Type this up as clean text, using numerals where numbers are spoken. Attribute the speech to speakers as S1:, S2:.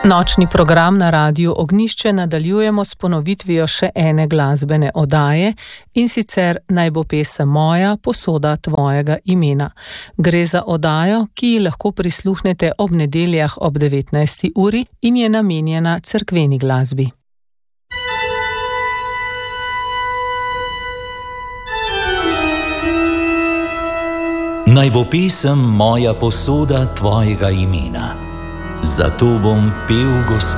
S1: Nočni program na Radiu Ognjišče nadaljujemo s ponovitvijo še ene glasbene oddaje, in sicer Naj bo pesem moja, posoda tvojega imena. Gre za oddajo, ki ji lahko prisluhnete ob nedeljah ob 19. uri in je namenjena cerkveni glasbi.
S2: Naj bo pesem moja, posoda tvojega imena. Zato bom pel Gospodu.